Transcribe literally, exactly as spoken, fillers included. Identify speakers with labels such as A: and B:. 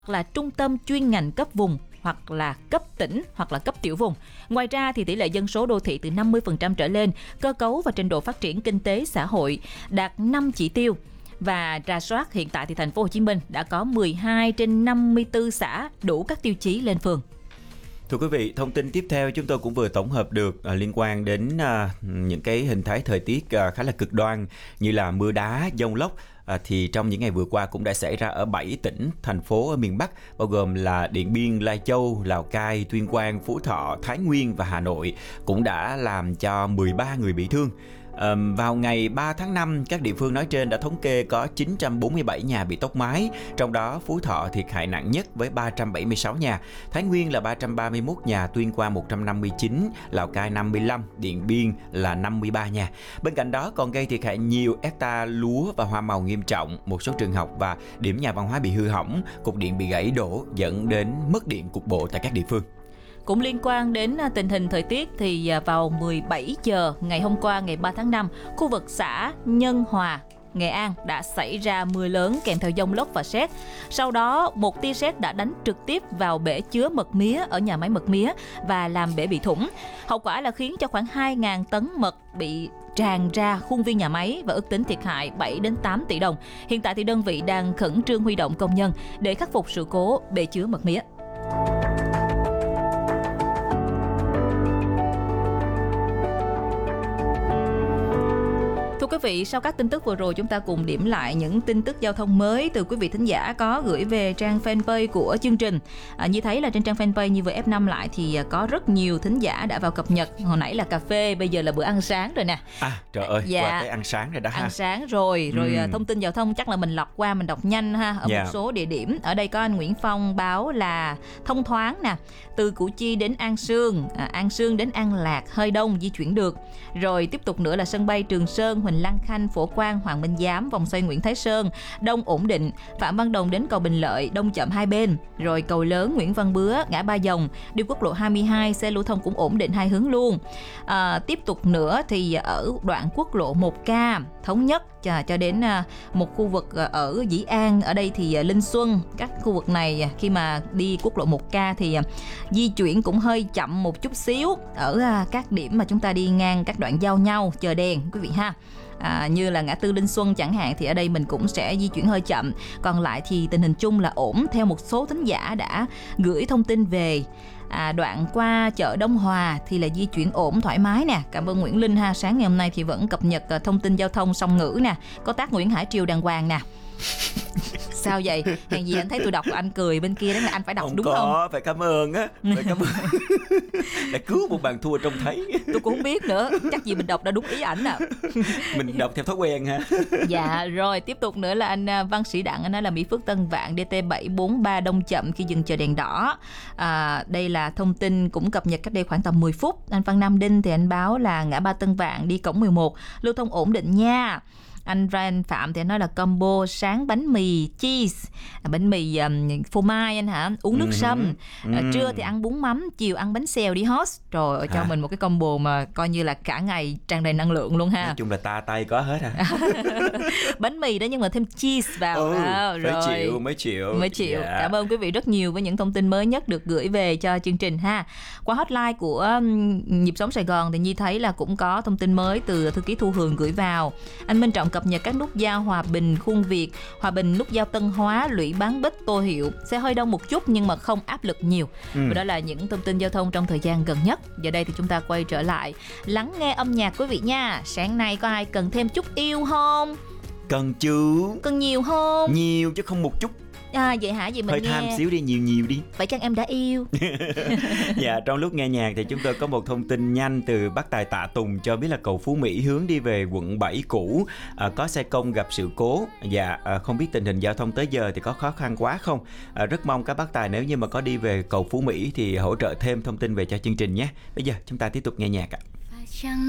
A: là trung tâm chuyên ngành cấp vùng hoặc là cấp tỉnh hoặc là cấp tiểu vùng. Ngoài ra thì tỷ lệ dân số đô thị từ năm mươi phần trăm trở lên, cơ cấu và trình độ phát triển kinh tế xã hội đạt năm chỉ tiêu. Và rà soát hiện tại thì thành phố Hồ Chí Minh đã có mười hai trên năm mươi tư xã đủ các tiêu chí lên phường.
B: Thưa quý vị, thông tin tiếp theo chúng tôi cũng vừa tổng hợp được uh, liên quan đến uh, những cái hình thái thời tiết uh, khá là cực đoan như là mưa đá, dông lốc. À, thì trong những ngày vừa qua cũng đã xảy ra ở bảy tỉnh, thành phố ở miền Bắc, bao gồm là Điện Biên, Lai Châu, Lào Cai, Tuyên Quang, Phú Thọ, Thái Nguyên và Hà Nội, cũng đã làm cho mười ba người bị thương. À, vào ngày ba tháng năm, các địa phương nói trên đã thống kê có chín trăm bốn mươi bảy nhà bị tốc mái, trong đó Phú Thọ thiệt hại nặng nhất với ba trăm bảy mươi sáu nhà, Thái Nguyên là ba trăm ba mươi mốt nhà, Tuyên Quang một trăm năm mươi chín, Lào Cai năm mươi lăm, Điện Biên là năm mươi ba nhà. Bên cạnh đó còn gây thiệt hại nhiều hecta lúa và hoa màu nghiêm trọng, một số trường học và điểm nhà văn hóa bị hư hỏng, cột điện bị gãy đổ dẫn đến mất điện cục bộ tại các địa phương.
A: Cũng liên quan đến tình hình thời tiết thì vào mười bảy giờ ngày hôm qua ngày ba tháng năm, khu vực xã Nhân Hòa, Nghệ An đã xảy ra mưa lớn kèm theo dông lốc và sét. Sau đó, một tia sét đã đánh trực tiếp vào bể chứa mật mía ở nhà máy mật mía và làm bể bị thủng. Hậu quả là khiến cho khoảng hai nghìn tấn mật bị tràn ra khuôn viên nhà máy và ước tính thiệt hại bảy đến tám tỷ đồng. Hiện tại thì đơn vị đang khẩn trương huy động công nhân để khắc phục sự cố bể chứa mật mía. Thưa quý vị, sau các tin tức vừa rồi chúng ta cùng điểm lại những tin tức giao thông mới từ quý vị thính giả có gửi về trang fanpage của chương trình. À, như thấy là trên trang fanpage như vừa ép năm lại thì có rất nhiều thính giả đã vào cập nhật. Hồi nãy là cà phê, bây giờ là bữa ăn sáng rồi nè.
B: À trời ơi,
A: dạ,
B: qua tới ăn sáng rồi đó ha.
A: Ăn sáng rồi, rồi
B: ừ.
A: thông tin giao thông chắc là mình lọc qua mình đọc nhanh ha. Ở
B: dạ.
A: một số địa điểm, ở đây có anh Nguyễn Phong báo là thông thoáng nè, từ Củ Chi đến An Sương, à, An Sương đến An Lạc hơi đông, di chuyển được. Rồi tiếp tục nữa là sân bay Trường Sơn, Huỳnh Lăng Khanh, Phổ Quang, Hoàng Minh Giám, vòng xoay Nguyễn Thái Sơn, đông ổn định. Phạm Văn Đồng đến cầu Bình Lợi, đông chậm hai bên. Rồi cầu lớn Nguyễn Văn Bứa, ngã Ba Dòng, đi quốc lộ hai mươi hai, xe lưu thông cũng ổn định hai hướng luôn. À, tiếp tục nữa thì ở đoạn quốc lộ một K, Thống Nhất cho, cho đến một khu vực ở Dĩ An, ở đây thì Linh Xuân. Các khu vực này khi mà đi quốc lộ một K thì di chuyển cũng hơi chậm một chút xíu ở các điểm mà chúng ta đi ngang các đoạn giao nhau chờ đèn quý vị ha. À, như là ngã tư Linh Xuân chẳng hạn thì ở đây mình cũng sẽ di chuyển hơi chậm. Còn lại thì tình hình chung là ổn. Theo một số thính giả đã gửi thông tin về à, đoạn qua chợ Đông Hòa thì là di chuyển ổn thoải mái nè. Cảm ơn Nguyễn Linh ha. Sáng ngày hôm nay thì vẫn cập nhật thông tin giao thông song ngữ nè. Có tác Nguyễn Hải Triều đàng hoàng nè. Sao vậy? Hèn gì anh thấy tôi đọc anh cười bên kia đó là anh phải đọc
B: không
A: đúng
B: có,
A: không?
B: Không, phải cảm ơn á. Phải cảm ơn. Đã cứu một bàn thua trông thấy.
A: Tôi cũng không biết nữa. Chắc gì mình đọc đã đúng ý ảnh à.
B: Mình đọc theo thói quen ha.
A: Dạ rồi, tiếp tục nữa là anh Văn Sĩ Đặng, anh nói là Mỹ Phước Tân Vạn D T bảy bốn ba đông chậm khi dừng chờ đèn đỏ. À, đây là thông tin cũng cập nhật cách đây khoảng tầm mười phút. Anh Văn Nam Đinh thì anh báo là ngã ba Tân Vạn đi cổng mười một, lưu thông ổn định nha. Anh Ryan Phạm thì nói là combo sáng bánh mì cheese, bánh mì um, phô mai anh hả, uống nước sâm,
B: ừ.
A: uh, trưa thì ăn bún mắm, chiều ăn bánh xèo đi hot. Trời ơi, cho à. mình một cái combo mà coi như là cả ngày tràn đầy năng lượng luôn ha.
B: Nói chung là ta tay có hết à.
A: Bánh mì đó nhưng mà thêm cheese vào.
B: ừ,
A: à,
B: phải
A: rồi
B: chịu mới chịu
A: mới chịu.
B: Yeah.
A: Cảm ơn quý vị rất nhiều với những thông tin mới nhất được gửi về cho chương trình ha. Qua hotline của um, Nhịp Sống Sài Gòn thì Nhi thấy là cũng có thông tin mới từ thư ký Thu Hường gửi vào. Anh Minh Trọng cập nhật các nút giao Hòa Bình, Khuôn Việt, Hòa Bình, nút giao Tân Hóa, Lũy Bán Bích, Tô Hiệu sẽ hơi đông một chút nhưng mà không áp lực nhiều. ừ. Và đó là những thông tin giao thông trong thời gian gần nhất. Giờ đây thì chúng ta quay trở lại lắng nghe âm nhạc quý vị nha. Sáng nay có ai cần thêm chút yêu không?
B: Cần chứ.
A: Cần nhiều không?
B: Nhiều chứ không một chút.
A: À, vậy hả? Vậy mình
B: hơi
A: nghe...
B: tham xíu đi, nhiều nhiều đi.
A: Vậy chăng em đã yêu?
B: Dạ, trong lúc nghe nhạc thì chúng tôi có một thông tin nhanh từ bác tài Tạ Tùng cho biết là cầu Phú Mỹ hướng đi về quận bảy cũ à, có xe công gặp sự cố. Dạ, à, không biết tình hình giao thông tới giờ thì có khó khăn quá không? À, rất mong các bác tài nếu như mà có đi về cầu Phú Mỹ thì hỗ trợ thêm thông tin về cho chương trình nhé. Bây giờ chúng ta tiếp tục nghe nhạc ạ.
C: Chẳng